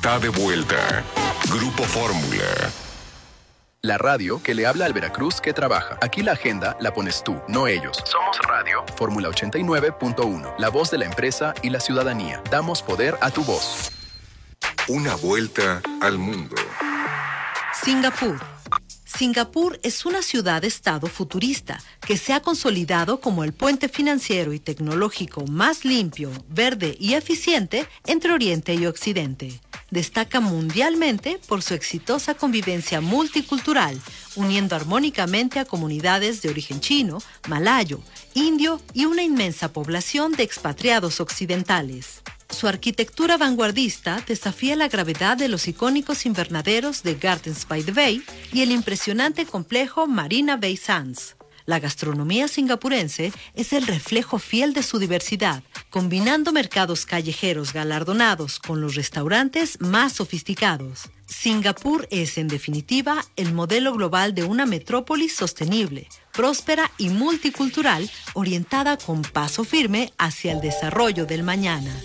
está de vuelta. Grupo Fórmula. La radio que le habla al Veracruz que trabaja. Aquí la agenda la pones tú, no ellos. Somos radio. Fórmula 89.1. La voz de la empresa y la ciudadanía. Damos poder a tu voz. Una vuelta al mundo. Singapur. Singapur es una ciudad-estado futurista que se ha consolidado como el puente financiero y tecnológico más limpio, verde y eficiente entre Oriente y Occidente. Destaca mundialmente por su exitosa convivencia multicultural, uniendo armónicamente a comunidades de origen chino, malayo, indio y una inmensa población de expatriados occidentales. Su arquitectura vanguardista desafía la gravedad de los icónicos invernaderos de Gardens by the Bay y el impresionante complejo Marina Bay Sands. La gastronomía singapurense es el reflejo fiel de su diversidad, combinando mercados callejeros galardonados con los restaurantes más sofisticados. Singapur es, en definitiva, el modelo global de una metrópoli sostenible, próspera y multicultural, orientada con paso firme hacia el desarrollo del mañana.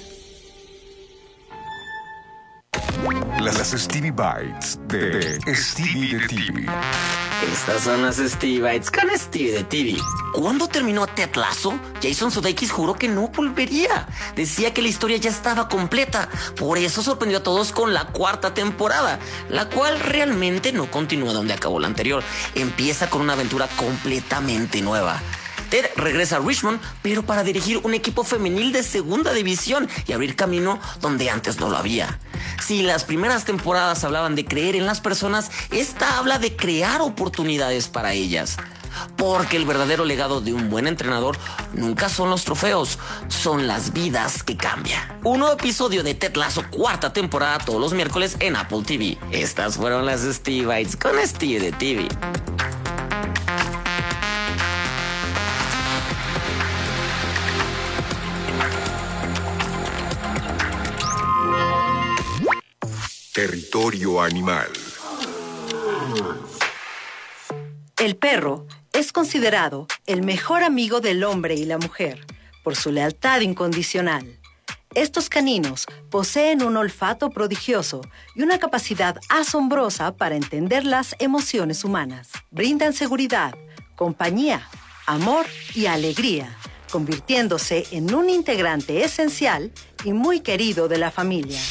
Las Stevie Bites de Stevie de TV. Estas son las Stevie Bites con Stevie de TV. ¿Cuándo terminó Ted Lasso? Jason Sudeikis juró que no volvería. Decía que la historia ya estaba completa. Por eso sorprendió a todos con la 4ª temporada, la cual realmente no continúa donde acabó la anterior. Empieza con una aventura completamente nueva. Ted regresa a Richmond, pero para dirigir un equipo femenil de 2ª división y abrir camino donde antes no lo había. Si las primeras temporadas hablaban de creer en las personas, esta habla de crear oportunidades para ellas. Porque el verdadero legado de un buen entrenador nunca son los trofeos, son las vidas que cambian. Un nuevo episodio de Ted Lasso 4ª temporada todos los miércoles en Apple TV. Estas fueron las Stevie Bites con Stevie de TV. Territorio animal. El perro es considerado el mejor amigo del hombre y la mujer por su lealtad incondicional. Estos caninos poseen un olfato prodigioso y una capacidad asombrosa para entender las emociones humanas. Brindan seguridad, compañía, amor y alegría, convirtiéndose en un integrante esencial y muy querido de la familia.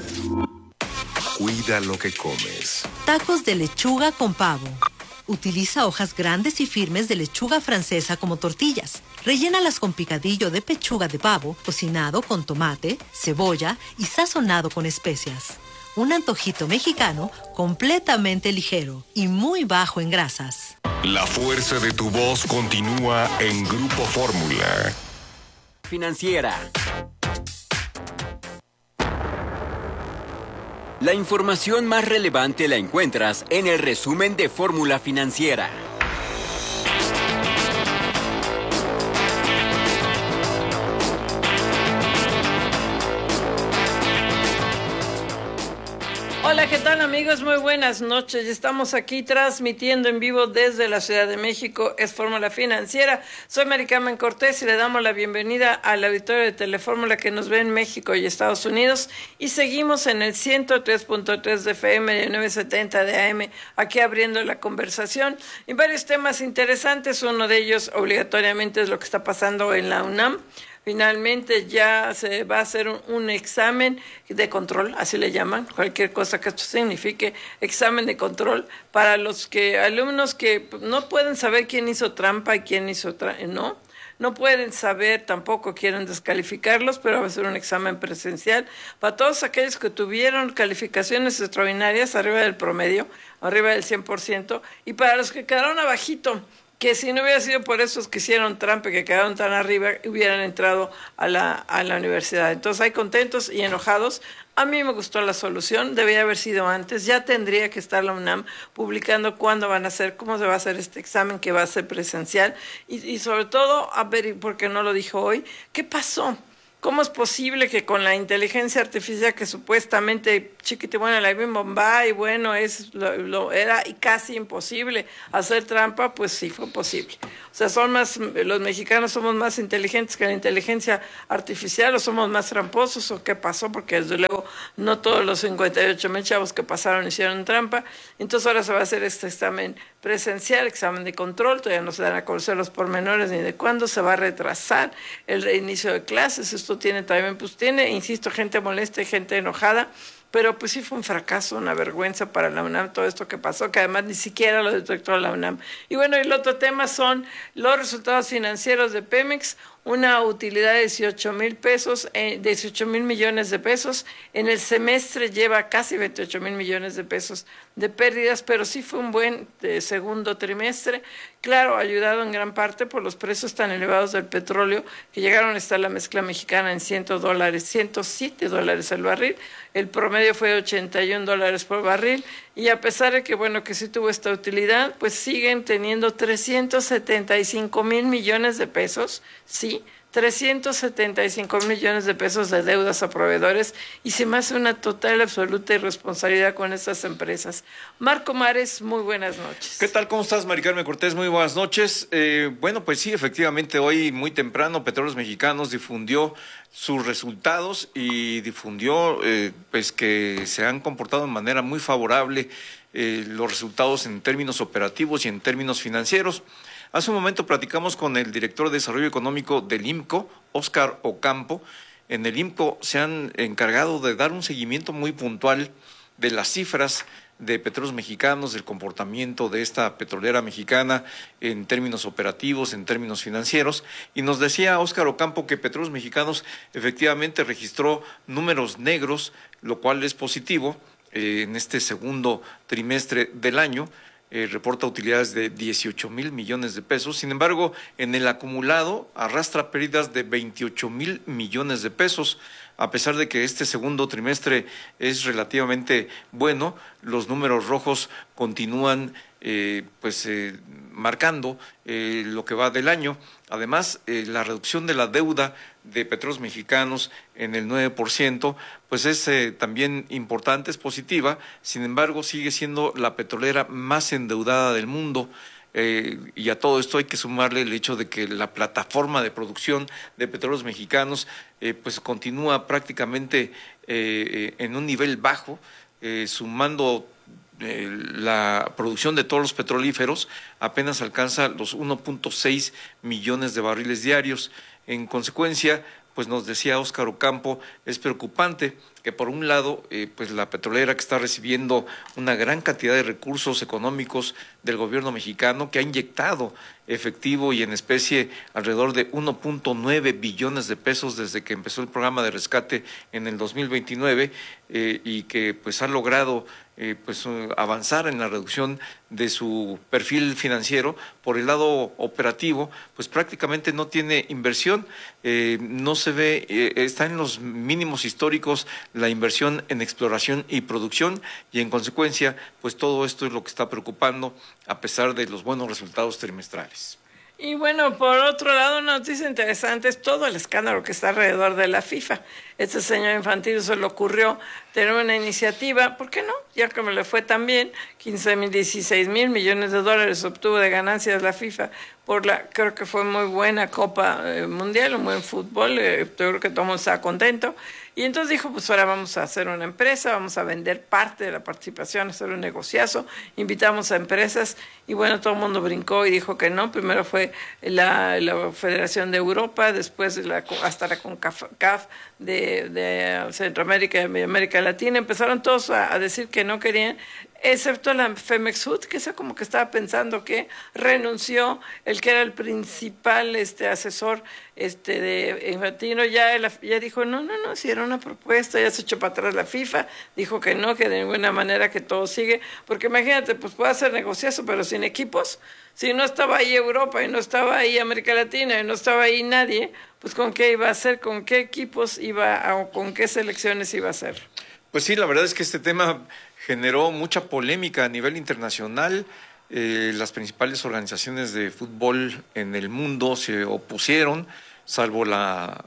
Cuida lo que comes. Tacos de lechuga con pavo. Utiliza hojas grandes y firmes de lechuga francesa como tortillas. Rellénalas con picadillo de pechuga de pavo, cocinado con tomate, cebolla y sazonado con especias. Un antojito mexicano completamente ligero y muy bajo en grasas. La fuerza de tu voz continúa en Grupo Fórmula. Financiera. La información más relevante la encuentras en el resumen de Fórmula Financiera. Hola, ¿qué tal amigos? Muy buenas noches. Estamos aquí transmitiendo en vivo desde la Ciudad de México. Es Fórmula Financiera. Soy Mari Carmen Cortés y le damos la bienvenida al auditorio de Telefórmula que nos ve en México y Estados Unidos. Y seguimos en el 103.3 de FM y el 970 de AM, aquí abriendo la conversación. Y varios temas interesantes. Uno de ellos obligatoriamente es lo que está pasando en la UNAM. Finalmente ya se va a hacer un examen de control, así le llaman, cualquier cosa que esto signifique, examen de control para los alumnos que no pueden saber quién hizo trampa y quién hizo no pueden saber, tampoco quieren descalificarlos, pero va a ser un examen presencial para todos aquellos que tuvieron calificaciones extraordinarias arriba del promedio, arriba del 100%, y para los que quedaron abajito, que si no hubiera sido por esos que hicieron trampa y que quedaron tan arriba, hubieran entrado a la universidad. Entonces hay contentos y enojados. A mí me gustó la solución, debía haber sido antes. Ya tendría que estar la UNAM publicando cuándo van a hacer, cómo se va a hacer este examen que va a ser presencial. Y sobre todo, a ver, porque no lo dijo hoy, ¿qué pasó? ¿Cómo es posible que con la inteligencia artificial que supuestamente Chiquitibuna la bomba y bueno, era casi imposible hacer trampa? Pues sí fue posible. O sea, los mexicanos somos más inteligentes que la inteligencia artificial, o somos más tramposos, o qué pasó, porque desde luego no todos los 58,000 chavos que pasaron hicieron trampa. Entonces ahora se va a hacer este examen presencial, examen de control, todavía no se dan a conocer los pormenores ni de cuándo se va a retrasar el reinicio de clases. Esto tiene también, insisto, gente molesta y gente enojada, pero pues sí fue un fracaso, una vergüenza para la UNAM todo esto que pasó, que además ni siquiera lo detectó la UNAM. Y bueno, el otro tema son los resultados financieros de Pemex, una utilidad de 18,000 millones de pesos. En el semestre lleva casi 28,000 millones de pesos de pérdidas, pero sí fue un buen segundo trimestre. Claro, ayudado en gran parte por los precios tan elevados del petróleo, que llegaron a estar la mezcla mexicana en $100, $107 el barril. El promedio fue de $81 por barril. Y a pesar de que, bueno, que sí tuvo esta utilidad, pues siguen teniendo 375,000 millones de pesos, sí, 375 millones de pesos de deudas a proveedores, y se me hace una total, absoluta irresponsabilidad con estas empresas. Marco Mares, muy buenas noches. ¿Qué tal? ¿Cómo estás, Mari Carmen Cortés? Muy buenas noches. Bueno, pues sí, efectivamente, hoy muy temprano Petróleos Mexicanos difundió sus resultados y difundió pues que se han comportado de manera muy favorable los resultados en términos operativos y en términos financieros. Hace un momento platicamos con el director de Desarrollo Económico del IMCO, Óscar Ocampo. En el IMCO se han encargado de dar un seguimiento muy puntual de las cifras de Petróleos Mexicanos, del comportamiento de esta petrolera mexicana en términos operativos, en términos financieros. Y nos decía Óscar Ocampo que Petróleos Mexicanos efectivamente registró números negros, lo cual es positivo en este segundo trimestre del año. Reporta utilidades de 18,000 millones de pesos. Sin embargo, en el acumulado arrastra pérdidas de 28,000 millones de pesos. A pesar de que este segundo trimestre es relativamente bueno, los números rojos continúan marcando lo que va del año. Además, la reducción de la deuda de Petróleos Mexicanos en el 9%, pues es también importante, es positiva. Sin embargo, sigue siendo la petrolera más endeudada del mundo. Y a todo esto hay que sumarle el hecho de que la plataforma de producción de Petróleos Mexicanos pues continúa prácticamente en un nivel bajo, sumando la producción de todos los petrolíferos apenas alcanza los 1.6 millones de barriles diarios. En consecuencia, pues nos decía Óscar Ocampo, es preocupante que por un lado, pues la petrolera que está recibiendo una gran cantidad de recursos económicos del gobierno mexicano, que ha inyectado efectivo y en especie alrededor de 1.9 billones de pesos desde que empezó el programa de rescate en el 2029, y que pues ha logrado avanzar en la reducción de su perfil financiero. Por el lado operativo, pues prácticamente no tiene inversión, no se ve, está en los mínimos históricos la inversión en exploración y producción, y en consecuencia, pues todo esto es lo que está preocupando a pesar de los buenos resultados trimestrales. Y bueno, por otro lado, una noticia interesante es todo el escándalo que está alrededor de la FIFA. Este señor Infantino se le ocurrió tener una iniciativa, ¿por qué no? Ya que me le fue tan bien, 16,000 millones de dólares obtuvo de ganancias la FIFA por creo que fue muy buena Copa Mundial, un buen fútbol, yo creo que todo el mundo estaba contento. Y entonces dijo, pues ahora vamos a hacer una empresa, vamos a vender parte de la participación, hacer un negociazo, invitamos a empresas, y bueno, todo el mundo brincó y dijo que no. Primero fue la Federación de Europa, después hasta la CONCACAF de Centroamérica y América Latina, empezaron todos a decir que no querían, excepto la Femexud, que esa como que estaba pensando que renunció el que era el principal asesor de Infantino, ya dijo no, si era una propuesta, ya se echó para atrás la FIFA, dijo que no, que de ninguna manera, que todo sigue, porque imagínate, pues puede hacer negociazo, pero sin equipos. Si no estaba ahí Europa y no estaba ahí América Latina y no estaba ahí nadie, pues ¿con qué iba a hacer? ¿Con qué equipos o con qué selecciones iba a hacer? Pues sí, la verdad es que este tema generó mucha polémica a nivel internacional. Las principales organizaciones de fútbol en el mundo se opusieron, salvo la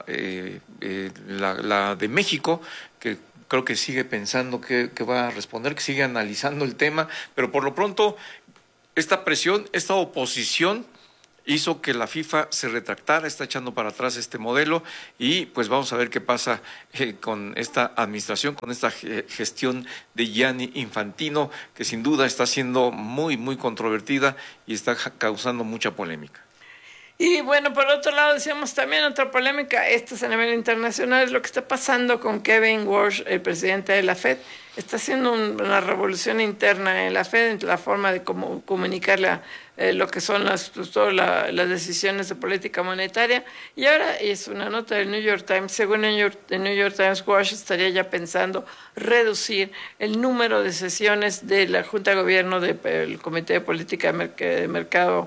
de México, que creo que sigue pensando que va a responder, que sigue analizando el tema, pero por lo pronto esta presión, esta oposición hizo que la FIFA se retractara, está echando para atrás este modelo y pues vamos a ver qué pasa con esta administración, con esta gestión de Gianni Infantino, que sin duda está siendo muy, muy controvertida y está causando mucha polémica. Y bueno, por otro lado, decíamos también otra polémica, esto es a nivel internacional, es lo que está pasando con Kevin Warsh, el presidente de la FED. Está haciendo una revolución interna en la FED, en la forma de comunicar lo que son todas las decisiones de política monetaria. Y ahora es una nota del New York Times. Según el New York Times, Warsh estaría ya pensando reducir el número de sesiones de la Junta de Gobierno del Comité de Política de Mercado,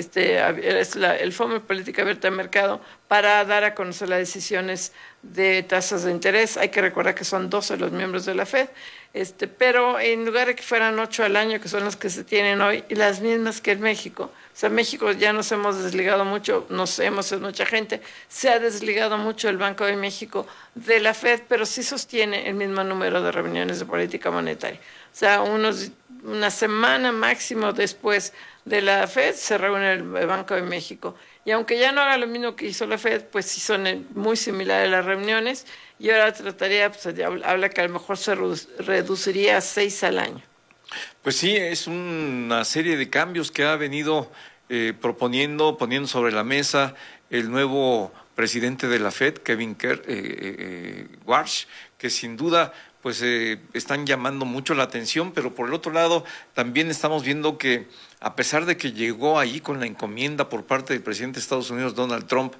el Fondo de Política Abierta de Mercado, para dar a conocer las decisiones de tasas de interés. Hay que recordar que son 12 los miembros de la FED, pero en lugar de que fueran 8 al año, que son las que se tienen hoy, y las mismas que en México. O sea, México ya nos hemos desligado mucho, mucha gente se ha desligado mucho el Banco de México de la FED, pero sí sostiene el mismo número de reuniones de política monetaria. O sea, una semana máximo después de la FED se reúne el Banco de México. Y aunque ya no haga lo mismo que hizo la FED, pues sí son muy similares las reuniones. Y ahora trataría, habla que a lo mejor se reduciría a 6 al año. Pues sí, es una serie de cambios que ha venido poniendo sobre la mesa el nuevo presidente de la FED, Kevin Warsh, que sin duda pues están llamando mucho la atención, pero por el otro lado también estamos viendo que a pesar de que llegó ahí con la encomienda por parte del presidente de Estados Unidos, Donald Trump,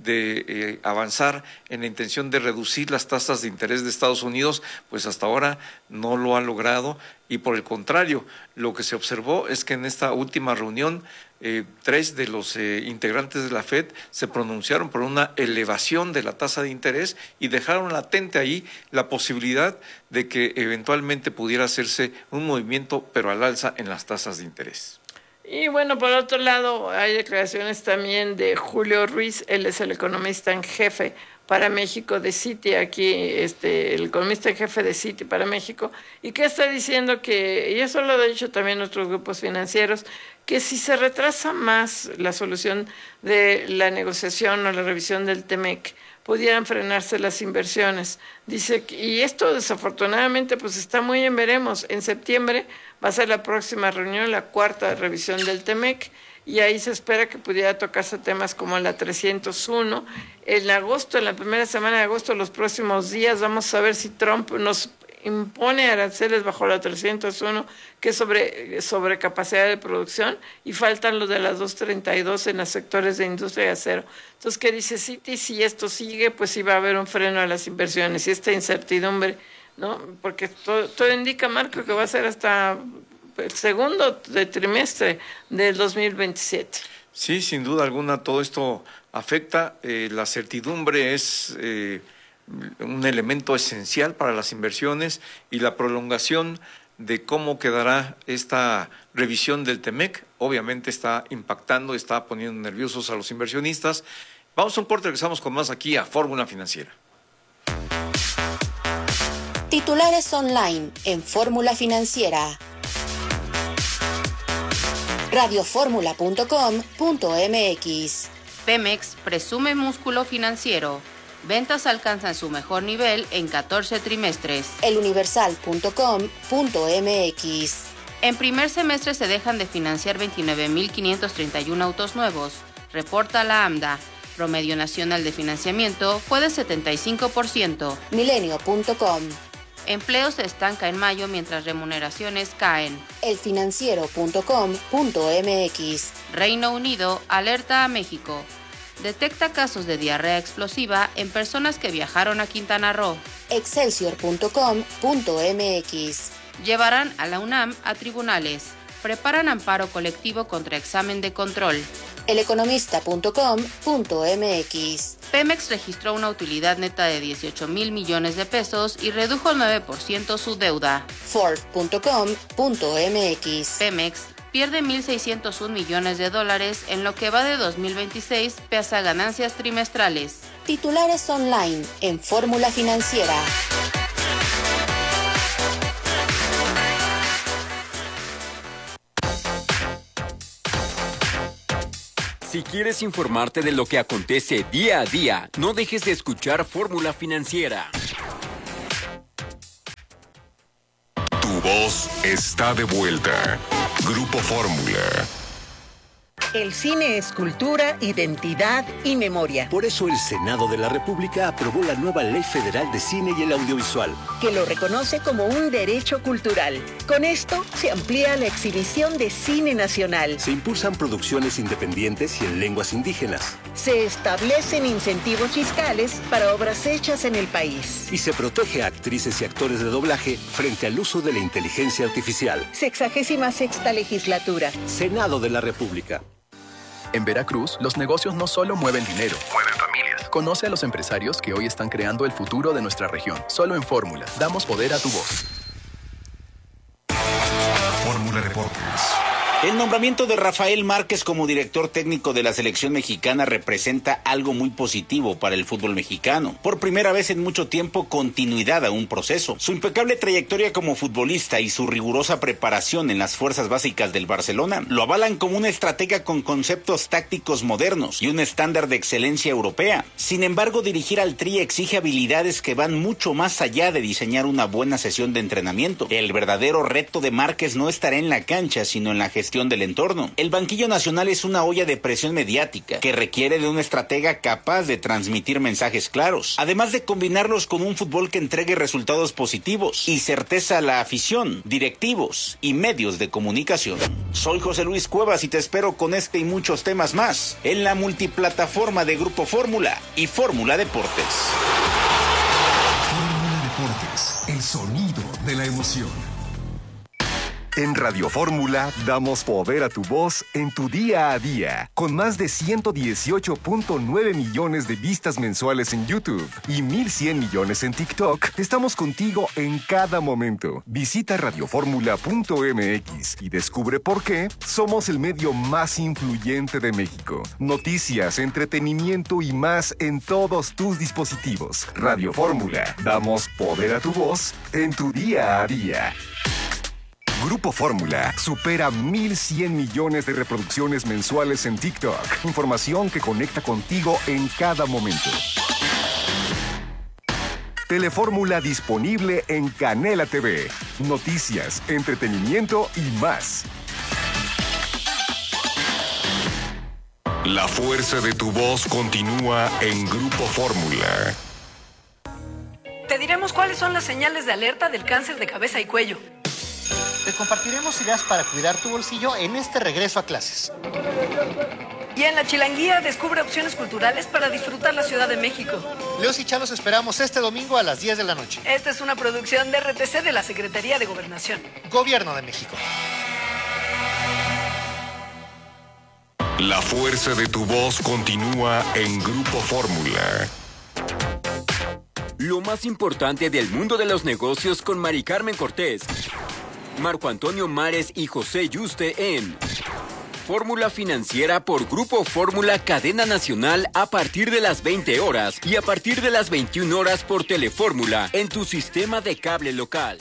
de avanzar en la intención de reducir las tasas de interés de Estados Unidos, pues hasta ahora no lo ha logrado, y por el contrario, lo que se observó es que en esta última reunión 3 de los integrantes de la FED se pronunciaron por una elevación de la tasa de interés y dejaron latente ahí la posibilidad de que eventualmente pudiera hacerse un movimiento, pero al alza, en las tasas de interés. Y bueno, por otro lado, hay declaraciones también de Julio Ruiz, él es el economista en jefe para México de Citi, aquí el economista en jefe de Citi para México, y que está diciendo que, y eso lo han dicho también otros grupos financieros, que si se retrasa más la solución de la negociación o la revisión del TEMEC, pudieran frenarse las inversiones. Dice, y esto desafortunadamente pues está muy en veremos. En septiembre va a ser la próxima reunión, la 4ª revisión del TEMEC, y ahí se espera que pudiera tocarse temas como la 301. En agosto, en la primera semana de agosto, los próximos días, vamos a ver si Trump nos impone aranceles bajo la 301, que es sobre capacidad de producción, y faltan los de las 232 en los sectores de industria y acero. Entonces, ¿qué dice Citi? Si esto sigue, pues sí va a haber un freno a las inversiones, y esta incertidumbre, ¿no? Porque todo indica, Marco, que va a ser hasta el segundo trimestre del 2027. Sí, sin duda alguna, todo esto afecta. La certidumbre es un elemento esencial para las inversiones, y la prolongación de cómo quedará esta revisión del TEMEC obviamente está impactando, está poniendo nerviosos a los inversionistas. Vamos a un corte, regresamos con más aquí a Fórmula Financiera. Titulares online en Fórmula Financiera. radioformula.com.mx. Pemex presume músculo financiero. Ventas alcanzan su mejor nivel en 14 trimestres. eluniversal.com.mx. En primer semestre se dejan de financiar 29.531 autos nuevos, reporta la AMDA. Promedio nacional de financiamiento fue de 75%. Milenio.com. Empleo se estanca en mayo mientras remuneraciones caen. elfinanciero.com.mx. Reino Unido alerta a México. Detecta casos de diarrea explosiva en personas que viajaron a Quintana Roo. Excelsior.com.mx. Llevarán a la UNAM a tribunales. Preparan amparo colectivo contra examen de control. eleconomista.com.mx. Pemex registró una utilidad neta de 18,000 millones de pesos y redujo 9% su deuda. Forbes.com.mx. Pemex pierde 1.601 millones de dólares en lo que va de 2026 pese a ganancias trimestrales. Titulares online en Fórmula Financiera. Si quieres informarte de lo que acontece día a día, no dejes de escuchar Fórmula Financiera. Tu voz está de vuelta. Grupo Fórmula. El cine es cultura, identidad y memoria. Por eso el Senado de la República aprobó la nueva Ley Federal de Cine y el Audiovisual, que lo reconoce como un derecho cultural. Con esto se amplía la exhibición de cine nacional. Se impulsan producciones independientes y en lenguas indígenas. Se establecen incentivos fiscales para obras hechas en el país. Y se protege a actrices y actores de doblaje frente al uso de la inteligencia artificial. 66ª legislatura. Senado de la República. En Veracruz, los negocios no solo mueven dinero, Mueven familias. Conoce a los empresarios que hoy están creando el futuro de nuestra región. Solo en Fórmula. Damos poder a tu voz. Fórmula Deportes. El nombramiento de Rafael Márquez como director técnico de la selección mexicana representa algo muy positivo para el fútbol mexicano. Por primera vez en mucho tiempo, continuidad a un proceso. Su impecable trayectoria como futbolista y su rigurosa preparación en las fuerzas básicas del Barcelona lo avalan como una estratega con conceptos tácticos modernos y un estándar de excelencia europea. Sin embargo, dirigir al Tri exige habilidades que van mucho más allá de diseñar una buena sesión de entrenamiento. El verdadero reto de Márquez no estará en la cancha, sino en la gestión del entorno. El banquillo nacional es una olla de presión mediática que requiere de un estratega capaz de transmitir mensajes claros, además de combinarlos con un fútbol que entregue resultados positivos y certeza a la afición, directivos y medios de comunicación. Soy José Luis Cuevas y te espero con este y muchos temas más en la multiplataforma de Grupo Fórmula y Fórmula Deportes. Fórmula Deportes, el sonido de la emoción. En Radio Fórmula damos poder a tu voz en tu día a día. Con más de 118.9 millones de vistas mensuales en YouTube y 1.100 millones en TikTok, estamos contigo en cada momento. Visita radioformula.mx y descubre por qué somos el medio más influyente de México. Noticias, entretenimiento y más en todos tus dispositivos. Radio Fórmula, damos poder a tu voz en tu día a día. Grupo Fórmula supera 1.100 millones de reproducciones mensuales en TikTok. Información que conecta contigo en cada momento. Telefórmula disponible en Canela TV. Noticias, entretenimiento y más. La fuerza de tu voz continúa en Grupo Fórmula. Te diremos cuáles son las señales de alerta del cáncer de cabeza y cuello. Te compartiremos ideas para cuidar tu bolsillo en este regreso a clases. Y en la Chilanguía descubre opciones culturales para disfrutar la Ciudad de México. Leos y Chalos esperamos este domingo a las 10 de la noche. Esta es una producción de RTC de la Secretaría de Gobernación. Gobierno de México. La fuerza de tu voz continúa en Grupo Fórmula. Lo más importante del mundo de los negocios con Mari Carmen Cortés, Marco Antonio Mares y José Yuste en Fórmula Financiera por Grupo Fórmula Cadena Nacional a partir de las 20 horas y a partir de las 21 horas por Telefórmula en tu sistema de cable local.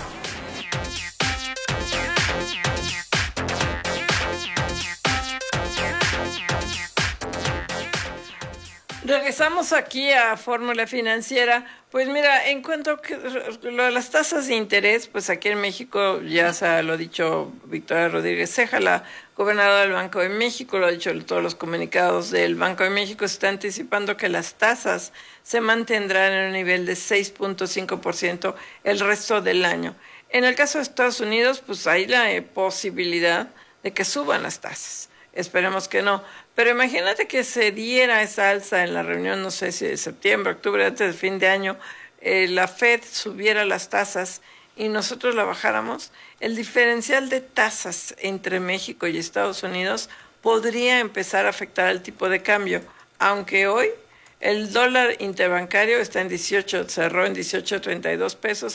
Regresamos aquí a Fórmula Financiera. Pues mira, en cuanto a lo de las tasas de interés, pues aquí en México ya se lo ha dicho Victoria Rodríguez Ceja, la gobernadora del Banco de México, lo ha dicho todos los comunicados del Banco de México, se está anticipando que las tasas se mantendrán en un nivel de 6.5% el resto del año. En el caso de Estados Unidos, pues hay la posibilidad de que suban las tasas. Esperemos que no. Pero imagínate que se diera esa alza en la reunión, no sé si de septiembre, octubre, antes del fin de año, la Fed subiera las tasas y nosotros la bajáramos. El diferencial de tasas entre México y Estados Unidos podría empezar a afectar al tipo de cambio, aunque hoy el dólar interbancario está en 18, cerró en 18.32 pesos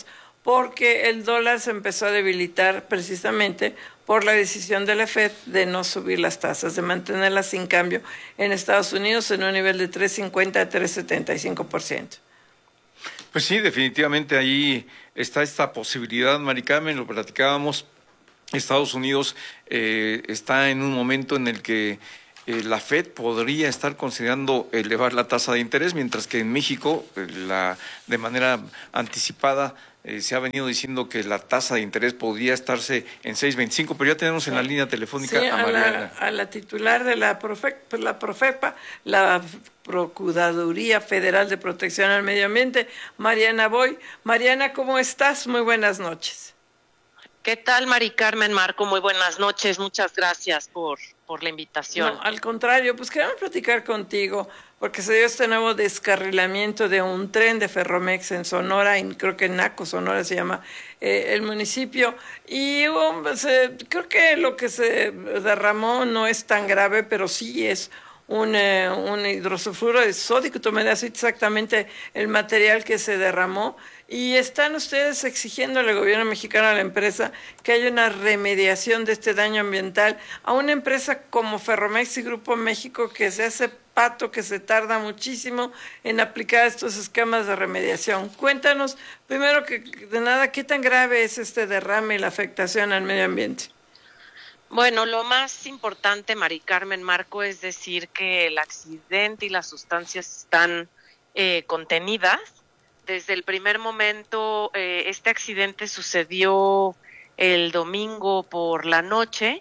porque el dólar se empezó a debilitar precisamente por la decisión de la FED de no subir las tasas, de mantenerlas sin cambio en Estados Unidos en un nivel de 3.50 a 3.75%. Pues sí, definitivamente ahí está esta posibilidad, Mari Carmen, lo platicábamos. Estados Unidos está en un momento en el que la FED podría estar considerando elevar la tasa de interés, mientras que en México, de manera anticipada, se ha venido diciendo que la tasa de interés podría estarse en 6.25, pero ya tenemos en la línea telefónica a Mariana. A la titular de la Profepa, la Procuraduría Federal de Protección al Medio Ambiente, Mariana Boy. Mariana, ¿cómo estás? Muy buenas noches. ¿Qué tal, Mari Carmen, Marco? Muy buenas noches, muchas gracias por la invitación. No, al contrario, pues queremos platicar contigo, porque se dio este nuevo descarrilamiento de un tren de Ferromex en Sonora, creo que en Naco, Sonora se llama el municipio, y creo que lo que se derramó no es tan grave, pero sí es un hidrosulfuro de sodio, que tú me das exactamente el material que se derramó, y están ustedes exigiendo al gobierno mexicano, a la empresa, que haya una remediación de este daño ambiental a una empresa como Ferromex y Grupo México, que se hace pato, que se tarda muchísimo en aplicar estos esquemas de remediación. Cuéntanos, primero que de nada, ¿qué tan grave es este derrame y la afectación al medio ambiente? Bueno, lo más importante, Mari Carmen, Marco, es decir que el accidente y las sustancias están contenidas. Desde el primer momento, este accidente sucedió el domingo por la noche,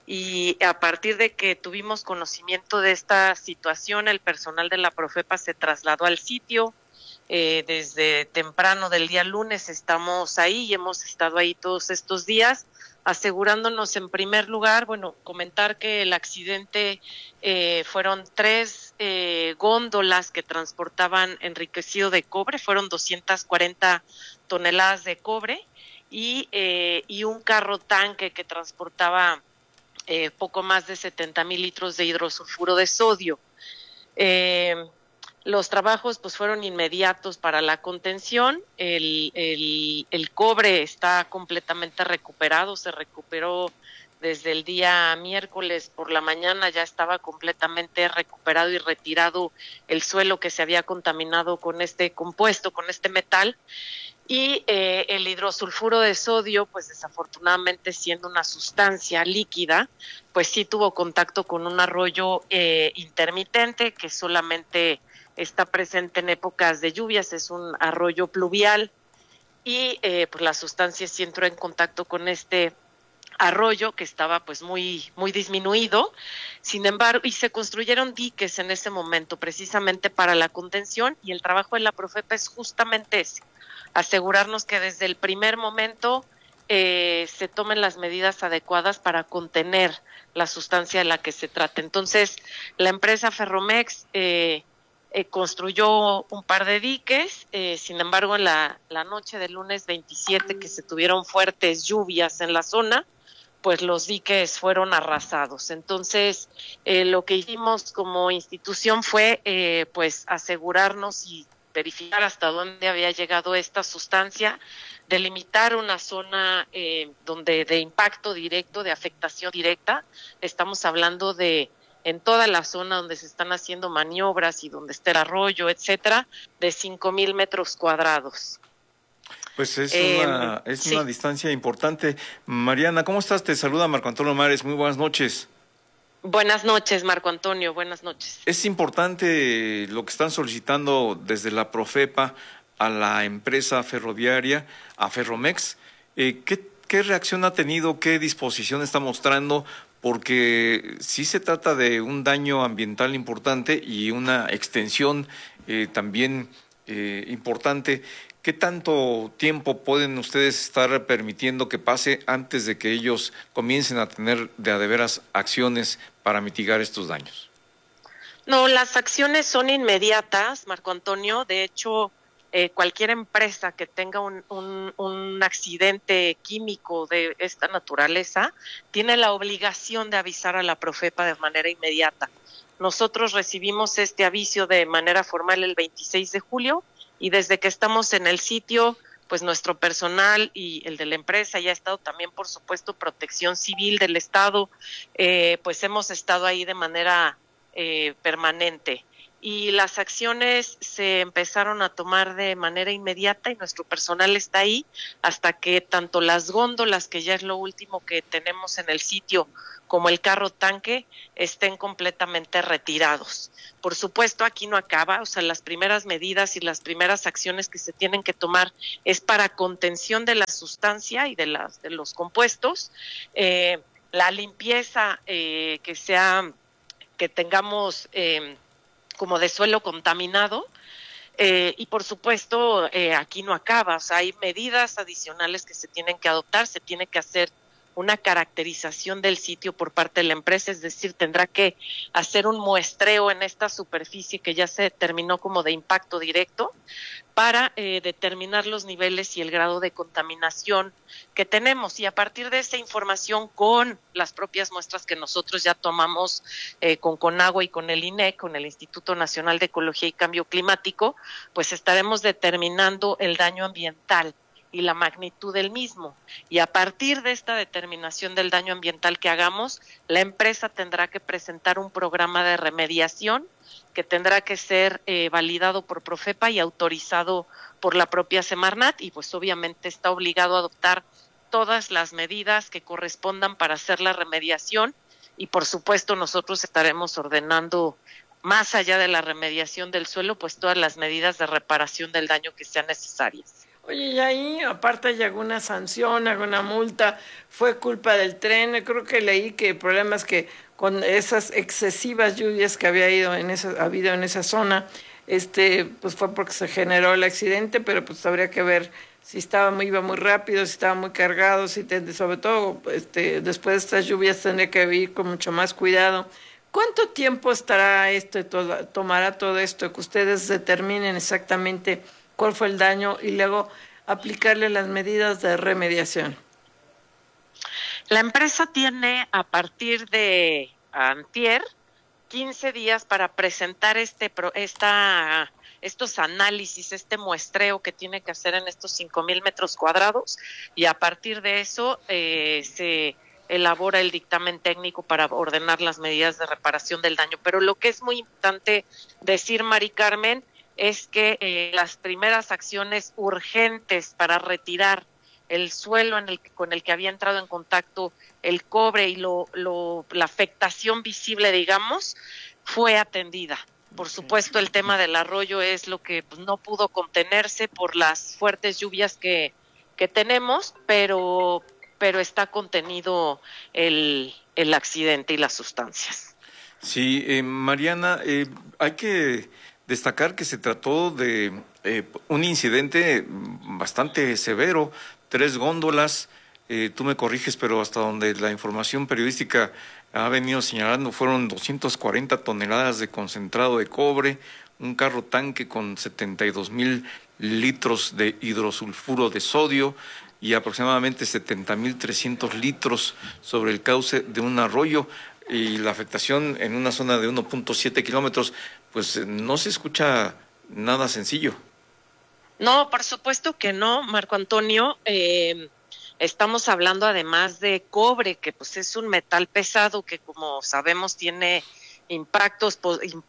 y a partir de que tuvimos conocimiento de esta situación, el personal de la Profepa se trasladó al sitio. Desde temprano del día lunes estamos ahí y hemos estado ahí todos estos días, asegurándonos en primer lugar, comentar que el accidente fueron 3 góndolas que transportaban enriquecido de cobre, fueron 240 toneladas de cobre, y un carro tanque que transportaba poco más de 70,000 litros de hidrosulfuro de sodio. Los trabajos pues fueron inmediatos para la contención. El cobre está completamente recuperado, se recuperó desde el día miércoles por la mañana, ya estaba completamente recuperado y retirado el suelo que se había contaminado con este compuesto, con este metal. Y el hidrosulfuro de sodio, pues desafortunadamente siendo una sustancia líquida, pues sí tuvo contacto con un arroyo intermitente que solamente está presente en épocas de lluvias, es un arroyo pluvial, y pues la sustancia sí entró en contacto con este arroyo que estaba pues muy disminuido. Sin embargo, y se construyeron diques en ese momento precisamente para la contención, y el trabajo de la Profepa es justamente ese, asegurarnos que desde el primer momento se tomen las medidas adecuadas para contener la sustancia de la que se trata. Entonces, la empresa Ferromex construyó un par de diques, sin embargo, en la noche del lunes 27, que se tuvieron fuertes lluvias en la zona, pues los diques fueron arrasados. Entonces, lo que hicimos como institución fue pues asegurarnos y verificar hasta dónde había llegado esta sustancia, delimitar una zona donde de impacto directo, de afectación directa. Estamos hablando de en toda la zona donde se están haciendo maniobras y donde está el arroyo, etcétera, de 5,000 metros cuadrados. Pues es sí, una distancia importante. Mariana, ¿cómo estás? Te saluda Marco Antonio Mares. Muy buenas noches. Buenas noches, Marco Antonio. Buenas noches. Es importante lo que están solicitando desde la Profepa a la empresa ferroviaria, a Ferromex. ¿Qué reacción ha tenido? ¿Qué disposición está mostrando? Porque sí se trata de un daño ambiental importante y una extensión también importante. ¿Qué tanto tiempo pueden ustedes estar permitiendo que pase antes de que ellos comiencen a tener de a de veras acciones para mitigar estos daños? No, las acciones son inmediatas, Marco Antonio. De hecho, cualquier empresa que tenga un accidente químico de esta naturaleza tiene la obligación de avisar a la Profepa de manera inmediata. Nosotros recibimos este aviso de manera formal el 26 de julio y desde que estamos en el sitio pues nuestro personal y el de la empresa, y ha estado también, por supuesto, Protección Civil del Estado, pues hemos estado ahí de manera permanente. Y las acciones se empezaron a tomar de manera inmediata y nuestro personal está ahí hasta que tanto las góndolas, que ya es lo último que tenemos en el sitio, como el carro tanque estén completamente retirados. Por supuesto, aquí no acaba, o sea, las primeras medidas y las primeras acciones que se tienen que tomar es para contención de la sustancia y de los compuestos, la limpieza que tengamos como de suelo contaminado, y por supuesto aquí no acaba, o sea, hay medidas adicionales que se tienen que adoptar, se tiene que hacer una caracterización del sitio por parte de la empresa, es decir, tendrá que hacer un muestreo en esta superficie que ya se determinó como de impacto directo para determinar los niveles y el grado de contaminación que tenemos. Y a partir de esa información, con las propias muestras que nosotros ya tomamos con CONAGUA y con el INEC, con el Instituto Nacional de Ecología y Cambio Climático, pues estaremos determinando el daño ambiental y la magnitud del mismo. Y a partir de esta determinación del daño ambiental que hagamos, la empresa tendrá que presentar un programa de remediación que tendrá que ser validado por Profepa y autorizado por la propia Semarnat, y pues obviamente está obligado a adoptar todas las medidas que correspondan para hacer la remediación, y por supuesto nosotros estaremos ordenando, más allá de la remediación del suelo, pues todas las medidas de reparación del daño que sean necesarias. Oye, y ahí, aparte hay alguna sanción, alguna multa, fue culpa del tren. Creo que leí que el problema es que con esas excesivas lluvias que habido en esa zona, pues fue porque se generó el accidente, pero pues habría que ver si iba muy rápido, si estaba muy cargado, sobre todo después de estas lluvias tendría que ir con mucho más cuidado. ¿Cuánto tiempo estará tomará todo esto, que ustedes determinen exactamente cuál fue el daño y luego aplicarle las medidas de remediación? La empresa tiene a partir de antier 15 días para presentar estos análisis, este muestreo que tiene que hacer en estos 5,000 metros cuadrados, y a partir de eso se elabora el dictamen técnico para ordenar las medidas de reparación del daño. Pero lo que es muy importante decir, Mari Carmen, es que las primeras acciones urgentes para retirar el suelo con el que había entrado en contacto el cobre y la afectación visible, digamos, fue atendida. Por supuesto, el tema del arroyo es lo que pues, no pudo contenerse por las fuertes lluvias que tenemos, pero está contenido el accidente y las sustancias. Sí, Mariana, hay que destacar que se trató de un incidente bastante severo, 3 góndolas, tú me corriges, pero hasta donde la información periodística ha venido señalando fueron 240 toneladas de concentrado de cobre, un carro tanque con 72,000 litros de hidrosulfuro de sodio y aproximadamente 70,300 litros sobre el cauce de un arroyo, y la afectación en una zona de 1.7 kilómetros, pues no se escucha nada sencillo. No, por supuesto que no, Marco Antonio. Estamos hablando además de cobre, que pues es un metal pesado que, como sabemos, tiene impactos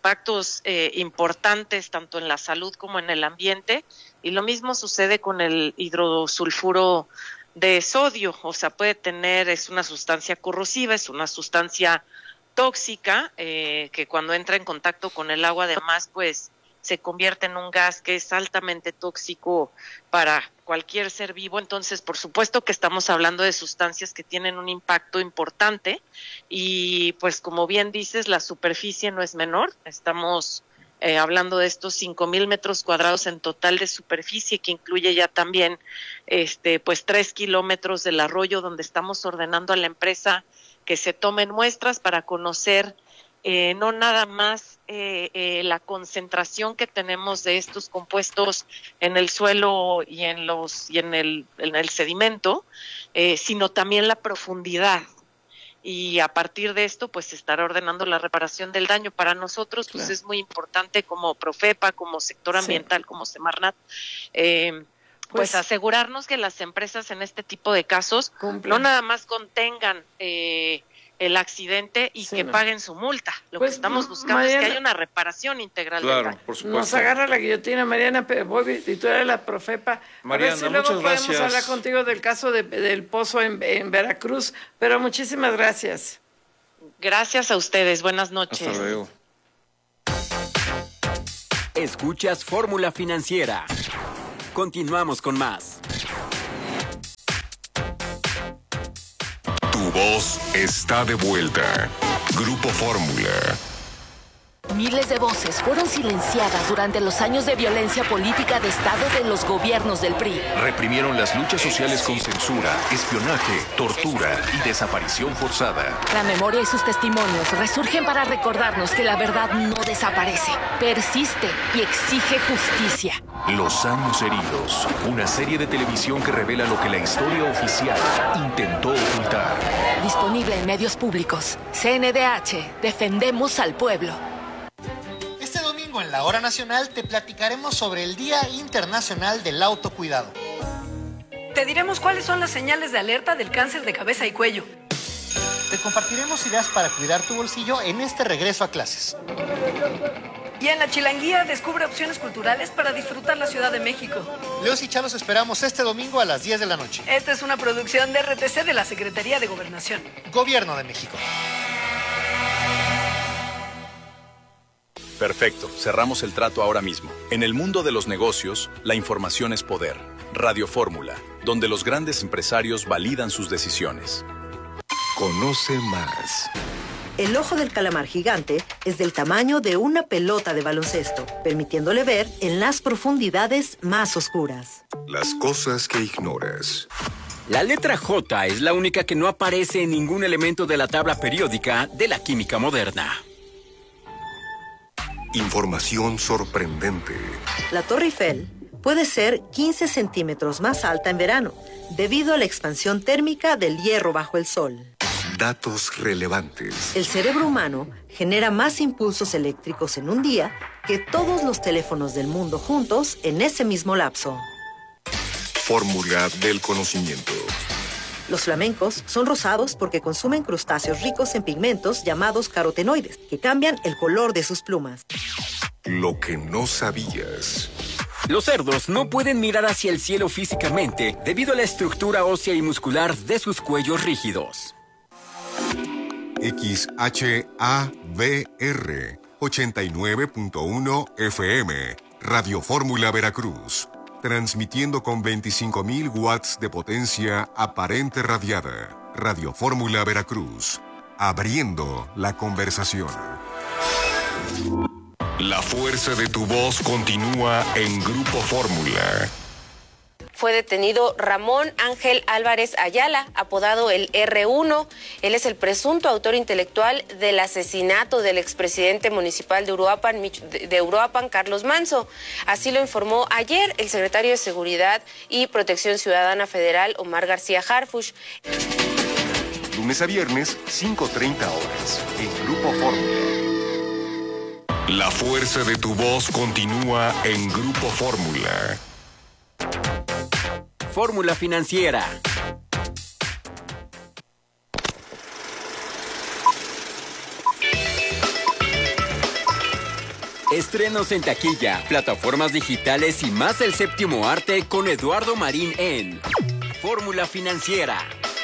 importantes tanto en la salud como en el ambiente, y lo mismo sucede con el hidrosulfuro de sodio, o sea, es una sustancia corrosiva, es una sustancia tóxica, que cuando entra en contacto con el agua además pues se convierte en un gas que es altamente tóxico para cualquier ser vivo. Entonces, por supuesto que estamos hablando de sustancias que tienen un impacto importante, y pues como bien dices, la superficie no es menor. Estamos hablando de estos 5,000 metros cuadrados en total de superficie, que incluye ya también pues 3 kilómetros del arroyo, donde estamos ordenando a la empresa que se tomen muestras para conocer no nada más la concentración que tenemos de estos compuestos en el suelo y en el sedimento, sino también la profundidad. Y a partir de esto pues se estará ordenando la reparación del daño. Para nosotros pues es muy importante, como Profepa, como sector ambiental, como Semarnat, pues asegurarnos que las empresas en este tipo de casos no nada más contengan el accidente y que paguen su multa. Lo que estamos buscando, Mariana, es que haya una reparación integral del daño. Por supuesto. Nos agarra la guillotina, Mariana Bovi, titular de la Profepa. Mariana, a ver si luego podemos gracias. hablar contigo del caso del pozo en Veracruz, pero muchísimas gracias. Gracias a ustedes, buenas noches. Hasta luego. Escuchas Fórmula Financiera. Continuamos con más. Tu voz está de vuelta. Grupo Fórmula. Miles de voces fueron silenciadas durante los años de violencia política de Estado de los gobiernos del PRI. Reprimieron las luchas sociales con censura, espionaje, tortura y desaparición forzada. La memoria y sus testimonios resurgen para recordarnos que la verdad no desaparece, persiste y exige justicia. Los años heridos, una serie de televisión que revela lo que la historia oficial intentó ocultar. Disponible en medios públicos. CNDH, defendemos al pueblo. Este domingo en la Hora Nacional te platicaremos sobre el Día Internacional del Autocuidado. Te diremos cuáles son las señales de alerta del cáncer de cabeza y cuello. Te compartiremos ideas para cuidar tu bolsillo en este regreso a clases. Y en la Chilanguía descubre opciones culturales para disfrutar la Ciudad de México. Leos y Chalos esperamos este domingo a las 10 de la noche. Esta es una producción de RTC de la Secretaría de Gobernación. Gobierno de México. Perfecto, cerramos el trato ahora mismo. En el mundo de los negocios, la información es poder. Radio Fórmula, donde los grandes empresarios validan sus decisiones. Conoce más. El ojo del calamar gigante es del tamaño de una pelota de baloncesto, permitiéndole ver en las profundidades más oscuras. Las cosas que ignoras. La letra J es la única que no aparece en ningún elemento de la tabla periódica de la química moderna. Información sorprendente. La Torre Eiffel puede ser 15 centímetros más alta en verano, debido a la expansión térmica del hierro bajo el sol. Datos relevantes. El cerebro humano genera más impulsos eléctricos en un día que todos los teléfonos del mundo juntos en ese mismo lapso. Fórmula del conocimiento. Los flamencos son rosados porque consumen crustáceos ricos en pigmentos llamados carotenoides, que cambian el color de sus plumas. Lo que no sabías. Los cerdos no pueden mirar hacia el cielo físicamente debido a la estructura ósea y muscular de sus cuellos rígidos. XHABR 89.1 FM, Radio Fórmula Veracruz, transmitiendo con 25.000 watts de potencia aparente radiada. Radio Fórmula Veracruz, abriendo la conversación. La fuerza de tu voz continúa en Grupo Fórmula. Fue detenido Ramón Ángel Álvarez Ayala, apodado el R1. Él es el presunto autor intelectual del asesinato del expresidente municipal de Uruapan, Carlos Manso. Así lo informó ayer el secretario de Seguridad y Protección Ciudadana Federal, Omar García Harfuch. Lunes a viernes, 5:30 horas, en Grupo Fórmula. La fuerza de tu voz continúa en Grupo Fórmula. Fórmula Financiera. Estrenos en taquilla, plataformas digitales y más del séptimo arte con Eduardo Marín en Fórmula Financiera.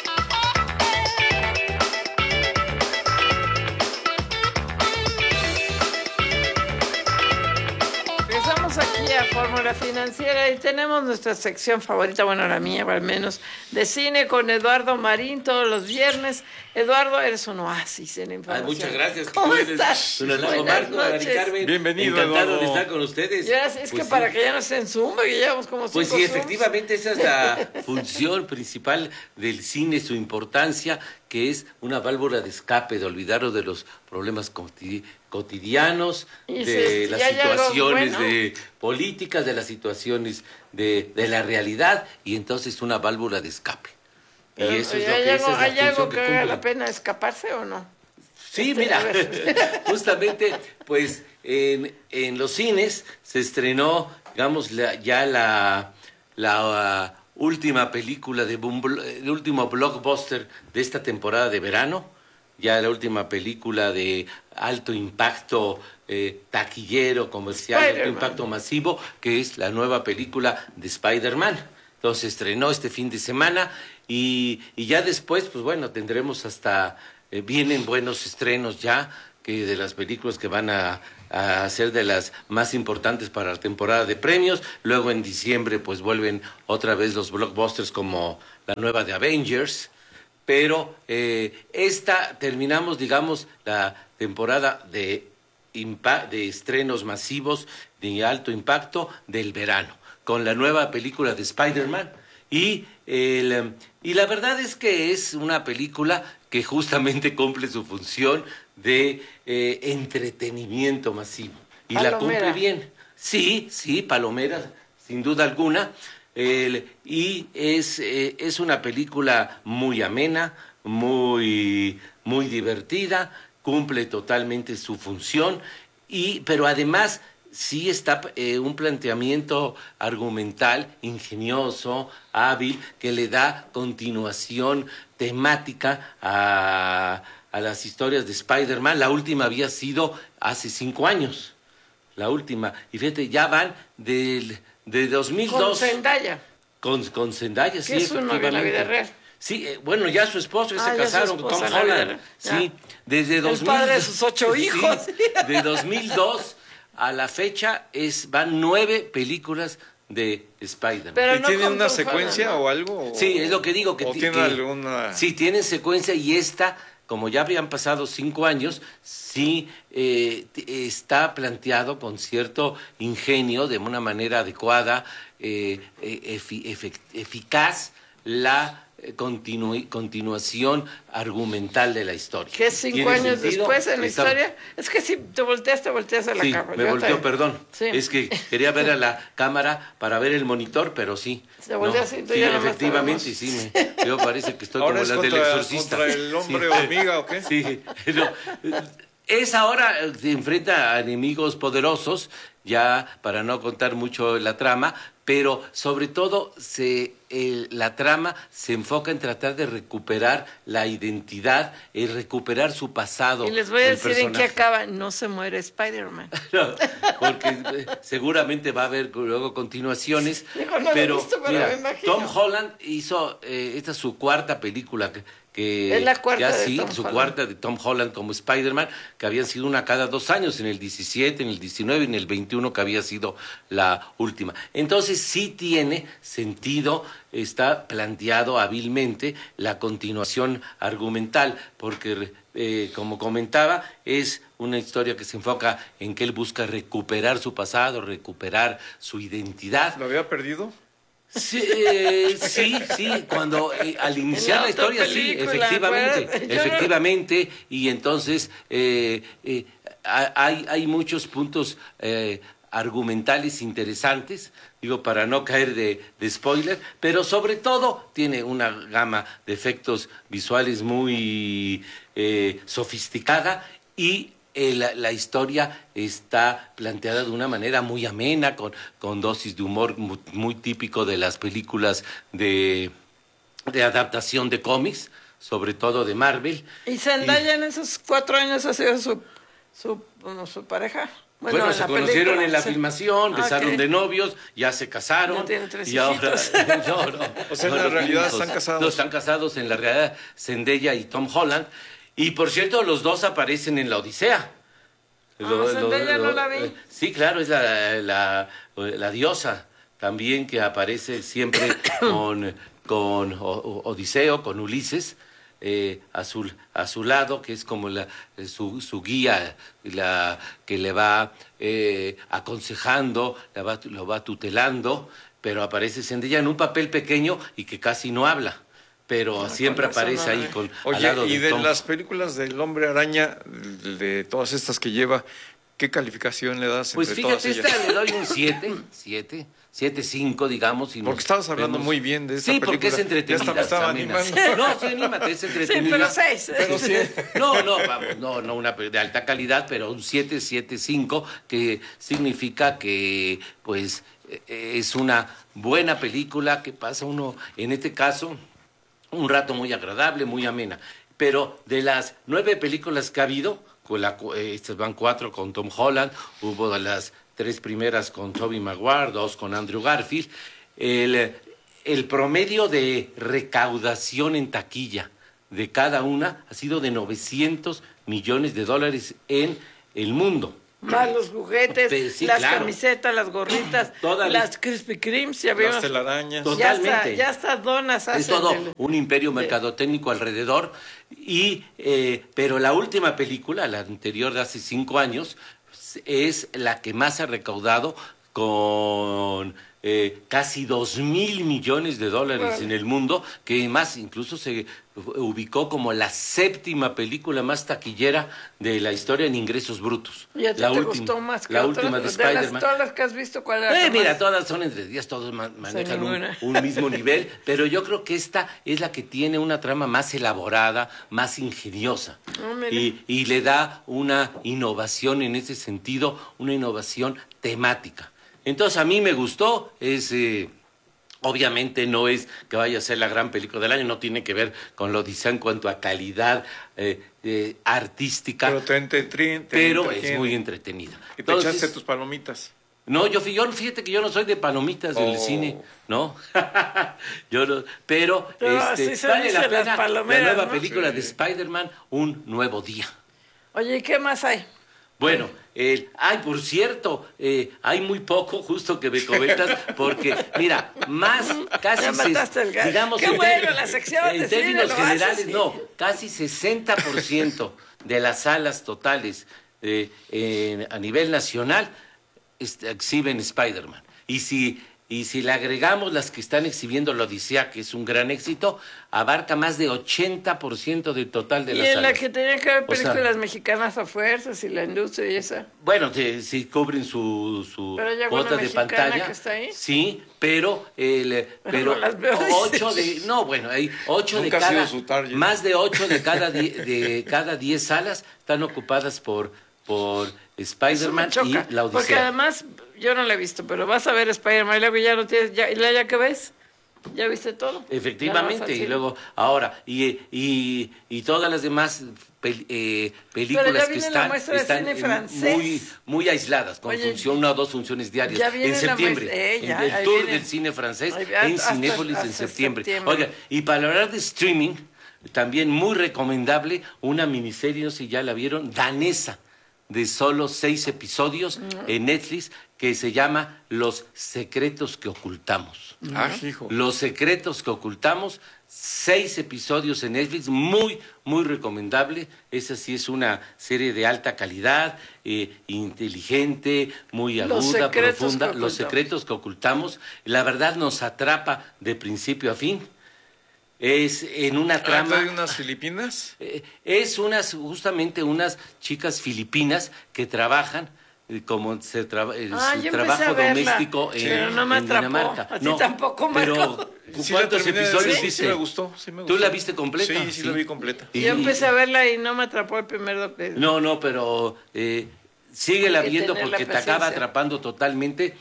Aquí a Fórmula Financiera y tenemos nuestra sección favorita, bueno, la mía al menos, de cine con Eduardo Marín todos los viernes. Eduardo, eres un oasis en información. Muchas gracias. ¿Cómo estás? Buenas noches. Carmen, bienvenido, encantado Eduardo. de estar con ustedes. Es que para que ya no estén Zumba, que llevamos como Pues sí, Zooms. efectivamente esa es la función principal del cine, su importancia, que es una válvula de escape, de olvidarnos de los problemas cotidianos, de las situaciones de políticas, de las situaciones de la realidad, y entonces una válvula de escape. Y eso es lo que esa es la ¿Hay algo función que que valga cumple. la pena escaparse o no? Sí, mira, justamente, pues en los cines se estrenó, digamos, ya la la última película el último blockbuster de esta temporada de verano, ya la última película de alto impacto taquillero, comercial, alto impacto masivo, que es la nueva película de Spider-Man. Entonces estrenó este fin de semana y ya después, pues bueno, tendremos vienen buenos estrenos ya, que de las películas que van a ser de las más importantes para la temporada de premios. Luego en diciembre pues vuelven otra vez los blockbusters como la nueva de Avengers, pero terminamos, digamos, la temporada de estrenos masivos de alto impacto del verano, con la nueva película de Spider-Man. Y la verdad es que es una película que justamente cumple su función de entretenimiento masivo. Y palomera. La cumple bien. Sí, palomera, sin duda alguna. Y es una película muy amena, muy divertida, cumple totalmente su función, pero además sí está un planteamiento argumental ingenioso, hábil, que le da continuación temática a las historias de Spider-Man. La última había sido hace 5 años. La última. Y fíjate, ya van de 2002. Con Zendaya. Con Zendaya, sí, es un novio en la vida real. Sí, bueno, ya su esposo, se casaron con Tom Holland. Sí, desde 2000. El padre de sus 8 hijos. Sí, de 2002 a la fecha van 9 películas de Spider-Man. ¿Y tienen una secuencia o algo? Sí, es lo que digo. ¿O tienen alguna...? Sí, tienen secuencia, y esta, como ya habían pasado 5 años, sí está planteado con cierto ingenio, de una manera adecuada, eficaz, la continuación argumental de la historia. ¿Qué 5 años después en la historia? Es que si te volteas a la cámara. Me volteó, perdón. Sí. Es que quería ver a la cámara para ver el monitor, pero sí. Se voltea así. Sí, efectivamente, sí. Yo parece que estoy ahora como la del exorcista. ¿Contra el hombre hormiga o qué? Sí, ahora se enfrenta a enemigos poderosos, ya para no contar mucho la trama, pero sobre todo la trama se enfoca en tratar de recuperar la identidad y recuperar su pasado. Y les voy a decir en qué acaba. No se muere Spider-Man. No, porque seguramente va a haber luego continuaciones. Pero mira, Tom Holland hizo, esta es su 4ª película que es la cuarta cuarta de Tom Holland como Spider-Man, que habían sido una cada 2 años, en el 17, en el 19 y en el 21, que había sido la última. Entonces sí tiene sentido, está planteado hábilmente la continuación argumental, porque como comentaba, es una historia que se enfoca en que él busca recuperar su pasado, recuperar su identidad. ¿Lo había perdido? Sí, cuando al iniciar la historia, sí, efectivamente, y entonces hay muchos puntos argumentales interesantes, digo, para no caer de spoiler, pero sobre todo tiene una gama de efectos visuales muy sofisticada, y la historia está planteada de una manera muy amena, con dosis de humor muy típico de las películas de adaptación de cómics, sobre todo de Marvel. ¿Y Zendaya en esos 4 años ha sido su pareja? Bueno, se conocieron en la filmación, besaron de novios, ya se casaron. Ya tienen 3 hijitos. Ahora, o sea, en la realidad están casados. No, están casados en la realidad, Zendaya y Tom Holland. Y por cierto, los dos aparecen en la Odisea. Zendaya no la vi. Sí, claro, es la diosa también, que aparece siempre con Odiseo, con Ulises, a su lado, que es como su guía, que le va aconsejando, lo va tutelando, pero aparece Zendaya en un papel pequeño y que casi no habla. Pero siempre aparece ahí al lado y de Tom. Las películas del Hombre Araña, de todas estas que lleva, ¿Qué calificación le das pues entre fíjate, todas ellas? esta le doy un 7.5, digamos. Porque estabas hablando muy bien de esta película. Sí, porque es entretenida. Ya me estaba animando. No, sí, anímate, es entretenida. Sí, pero 6. Pero sí. No, una de alta calidad, pero un 7.5, que significa que, pues, es una buena película que pasa uno, en este caso, un rato muy agradable, muy amena. Pero de las 9 películas que ha habido, estas van 4 con Tom Holland, hubo de las 3 primeras con Tobey Maguire, 2 con Andrew Garfield. El promedio de recaudación en taquilla de cada una ha sido de $900 millones en el mundo. Más los juguetes, Sí, las claro. camisetas, las gorritas, las Krispy Kremes, ya vimos. Las telarañas. Totalmente. Ya está donas hacen. Es todo un imperio mercadotécnico alrededor. Pero la última película, la anterior de hace 5 años, es la que más ha recaudado con casi $2,000 millones en el mundo, que más incluso se ubicó como la 7ª película más taquillera de la historia en ingresos brutos. ¿Y a ti te gustó más que la otra? última de Spider-Man. Todas las que has visto, ¿cuál era la Mira, más? todas son entre días, todos manejan un mismo nivel, pero yo creo que esta es la que tiene una trama más elaborada, más ingeniosa, y le da una innovación en ese sentido, una innovación temática. Entonces, a mí me gustó, obviamente no es que vaya a ser la gran película del año, no tiene que ver con lo Odisea en cuanto a calidad artística, pero es muy entretenida. ¿Y te echaste tus palomitas? No, fíjate que yo no soy de palomitas del cine, ¿no? Pero sí vale la pena la nueva ¿no? película de Spider-Man, Un Nuevo Día. Oye, ¿y qué más hay? Bueno, por cierto, hay muy poco, justo que me comentas, porque, mira, casi, digamos, qué bueno, la sección en de términos cine generales, casi 60% de las salas totales a nivel nacional exhiben Spider-Man. Y si le agregamos las que están exhibiendo la Odisea, que es un gran éxito, abarca más de 80% del total de las salas. Y en la que tenían que haber películas mexicanas a fuerzas y la industria y esa. Bueno, si cubren su cuota de pantalla. Que está ahí. Sí, pero no las veo. 8 de hay 8 de cada, más de 8 de cada 10 salas están ocupadas por Spider-Man y la Odisea. Porque además, yo no la he visto, pero vas a ver Spider-Man y luego ya no tienes, ya que ves, ya viste todo. Efectivamente, y luego, ahora, y todas las demás películas que están muy aisladas, con una o 2 funciones diarias en septiembre. El tour del cine francés en Cinépolis en septiembre. Oiga, y para hablar de streaming, también muy recomendable una miniserie, no sé si ya la vieron, danesa, de solo 6 episodios en Netflix, que se llama Los secretos que ocultamos. Hijo. Los secretos que ocultamos, 6 episodios en Netflix, muy, muy recomendable. Esa sí es una serie de alta calidad, inteligente, muy aguda, profunda. Los secretos que ocultamos. La verdad nos atrapa de principio a fin. Es en una trama. ¿Hay unas filipinas? Es justamente unas chicas filipinas que trabajan como su trabajo doméstico en Dinamarca. A ti tampoco me pero ¿cuántos episodios viste? Sí me gustó. ¿Tú la viste completa? Sí, la vi completa. Yo empecé a verla y no me atrapó el primer No, pero síguela viendo porque te acaba atrapando totalmente.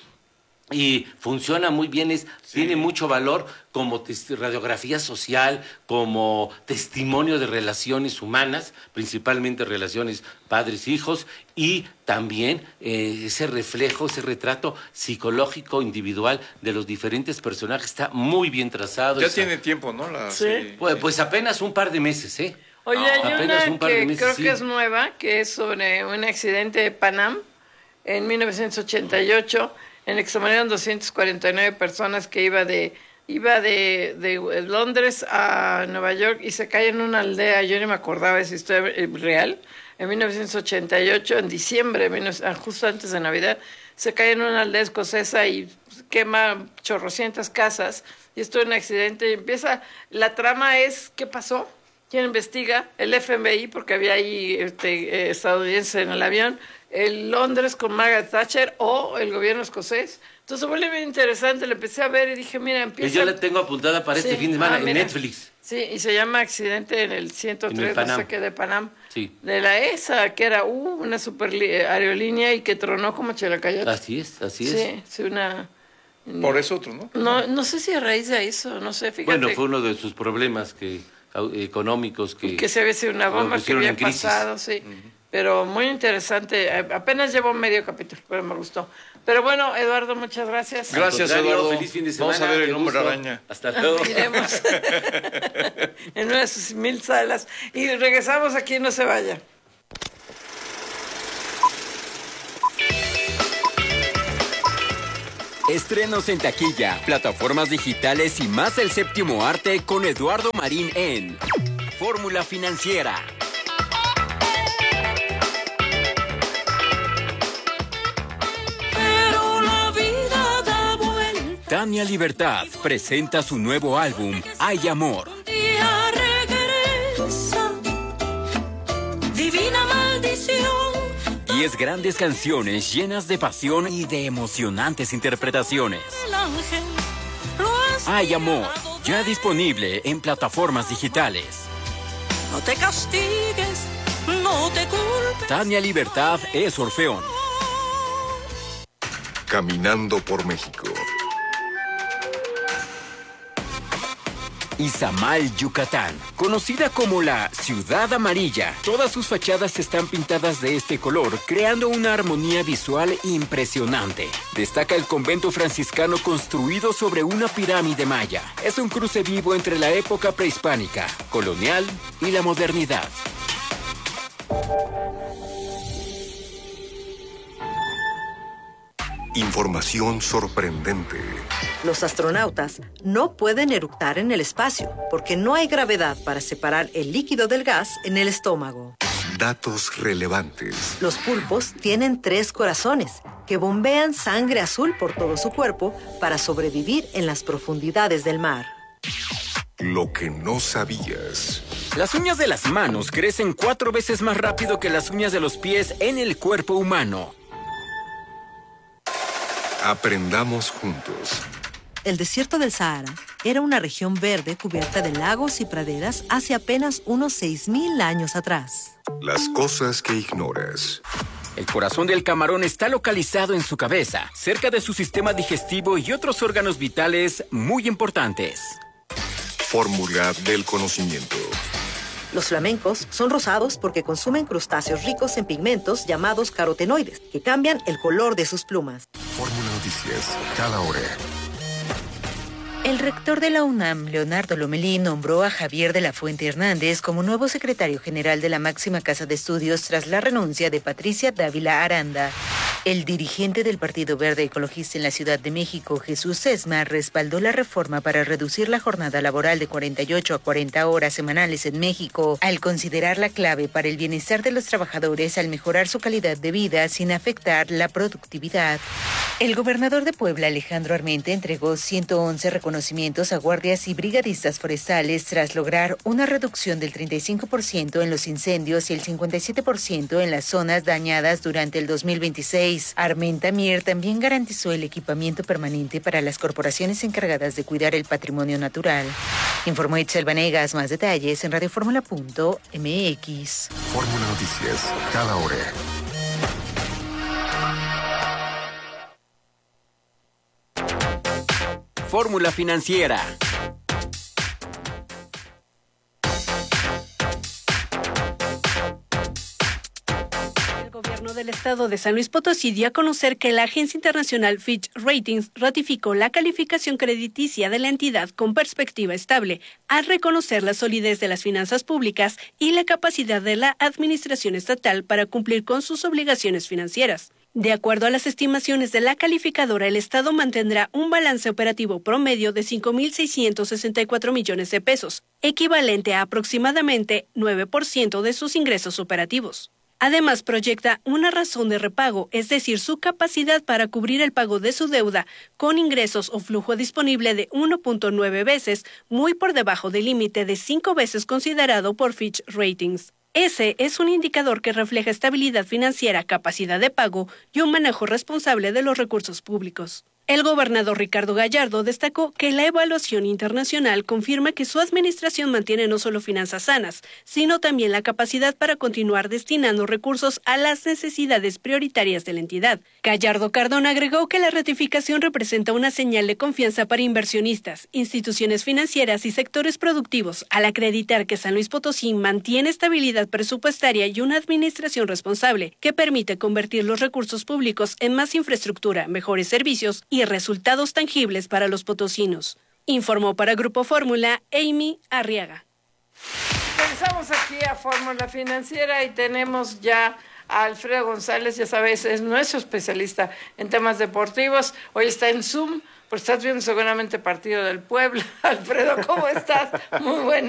Y funciona muy bien, tiene mucho valor como radiografía social, como testimonio de relaciones humanas, principalmente relaciones padres-hijos, y también ese reflejo, ese retrato psicológico individual de los diferentes personajes está muy bien trazado. Ya tiene tiempo, ¿no? Pues apenas un par de meses, Oye, hay una que creo que es nueva, que es sobre un accidente de Panam en 1988. En el que se murieron 249 personas, que iba de Londres a Nueva York y se cae en una aldea. Yo ni me acordaba de esa historia real. En 1988, en diciembre, justo antes de Navidad, se cae en una aldea escocesa y quema chorrocientas casas. Y esto es un accidente y la trama es ¿qué pasó? ¿Quién investiga? El FBI, porque había ahí estadounidenses en el avión, el Londres con Margaret Thatcher o el gobierno escocés. Entonces se vuelve bien interesante, le empecé a ver y dije, mira, empieza... Yo la tengo apuntada para este fin de semana en Netflix. Sí, y se llama Accidente en el 103, no sé qué, de Panam. Sí. De la ESA, que era una super aerolínea y que tronó como Chelacayote. Así es. Sí, una... Por eso otro, ¿no? No sé si a raíz de eso, no sé, fíjate. Bueno, fue uno de sus problemas económicos que se había sido una bomba que había pasado, sí. Pero muy interesante. Apenas llevo medio capítulo, pero me gustó. Pero bueno, Eduardo, muchas gracias. Gracias, Eduardo. Feliz fin de semana. Vamos a ver el Hombre Araña. Hasta luego. Iremos en una de sus 1000 salas. Y regresamos aquí, no se vaya. Estrenos en taquilla, plataformas digitales y más del séptimo arte con Eduardo Marín en Fórmula Financiera. Pero la vida da vuelta. Tania Libertad presenta su nuevo álbum, Hay Amor. Día regresa, divina maldición. 10 grandes canciones llenas de pasión y de emocionantes interpretaciones. Hay Amor, ya disponible en plataformas digitales. No te castigues, no te culpes. Tania Libertad es Orfeón. Caminando por México. Izamal, Yucatán, conocida como la Ciudad Amarilla. Todas sus fachadas están pintadas de este color, creando una armonía visual impresionante. Destaca el convento franciscano construido sobre una pirámide maya. Es un cruce vivo entre la época prehispánica, colonial y la modernidad. Información sorprendente. Los astronautas no pueden eructar en el espacio porque no hay gravedad para separar el líquido del gas en el estómago. Datos relevantes. Los pulpos tienen 3 corazones que bombean sangre azul por todo su cuerpo para sobrevivir en las profundidades del mar. Lo que no sabías. Las uñas de las manos crecen 4 veces más rápido que las uñas de los pies en el cuerpo humano. Aprendamos juntos. El desierto del Sahara era una región verde cubierta de lagos y praderas hace apenas unos 6.000 años atrás. Las cosas que ignoras. El corazón del camarón está localizado en su cabeza, cerca de su sistema digestivo y otros órganos vitales muy importantes. Fórmula del conocimiento. Los flamencos son rosados porque consumen crustáceos ricos en pigmentos llamados carotenoides, que cambian el color de sus plumas. Fórmula Noticias, cada hora. El rector de la UNAM, Leonardo Lomelí, nombró a Javier de la Fuente Hernández como nuevo secretario general de la máxima casa de estudios tras la renuncia de Patricia Dávila Aranda. El dirigente del Partido Verde Ecologista en la Ciudad de México, Jesús Sesma, respaldó la reforma para reducir la jornada laboral de 48 a 40 horas semanales en México, al considerar la clave para el bienestar de los trabajadores al mejorar su calidad de vida sin afectar la productividad. El gobernador de Puebla, Alejandro Armenta, entregó 111 reconocimientos a guardias y brigadistas forestales tras lograr una reducción del 35% en los incendios y el 57% en las zonas dañadas durante el 2026. Armenta Mier también garantizó el equipamiento permanente para las corporaciones encargadas de cuidar el patrimonio natural. Informó Itzel Vanegas. Más detalles en radioformula.mx. Fórmula Noticias, cada hora. Fórmula Financiera. El gobierno del estado de San Luis Potosí dio a conocer que la agencia internacional Fitch Ratings ratificó la calificación crediticia de la entidad con perspectiva estable, al reconocer la solidez de las finanzas públicas y la capacidad de la administración estatal para cumplir con sus obligaciones financieras. De acuerdo a las estimaciones de la calificadora, el Estado mantendrá un balance operativo promedio de 5.664 millones de pesos, equivalente a aproximadamente 9% de sus ingresos operativos. Además, proyecta una razón de repago, es decir, su capacidad para cubrir el pago de su deuda con ingresos o flujo disponible de 1.9 veces, muy por debajo del límite de 5 veces considerado por Fitch Ratings. Ese es un indicador que refleja estabilidad financiera, capacidad de pago y un manejo responsable de los recursos públicos. El gobernador Ricardo Gallardo destacó que la evaluación internacional confirma que su administración mantiene no solo finanzas sanas, sino también la capacidad para continuar destinando recursos a las necesidades prioritarias de la entidad. Gallardo Cardona agregó que la ratificación representa una señal de confianza para inversionistas, instituciones financieras y sectores productivos, al acreditar que San Luis Potosí mantiene estabilidad presupuestaria y una administración responsable que permite convertir los recursos públicos en más infraestructura, mejores servicios y resultados tangibles para los potosinos. Informó para Grupo Fórmula, Amy Arriaga. Regresamos aquí a Fórmula Financiera y tenemos ya a Alfredo González, ya sabes, es nuestro especialista en temas deportivos. Hoy está en Zoom, pues estás viendo seguramente partido del Puebla. Alfredo, ¿cómo estás? Muy buena.